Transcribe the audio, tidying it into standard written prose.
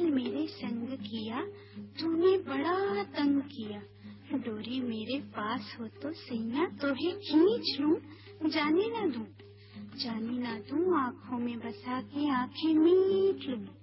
मेरे संग किया, तूने बड़ा तंग किया। डोरी मेरे पास हो तो सैया तोहे खींच लूं, जाने ना दूं आँखों में बसा के आंखें मीट लूं।